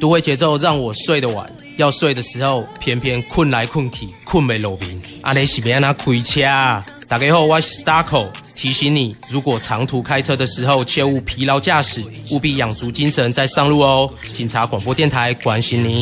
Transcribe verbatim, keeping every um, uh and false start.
都会节奏让我睡得晚，要睡的时候偏偏困来困去，困没落眠。安尼是要安怎开车啊？大家好，我是 Starco， 提醒你，如果长途开车的时候切勿疲劳驾驶，务必养足精神再上路哦。警察广播电台关心你。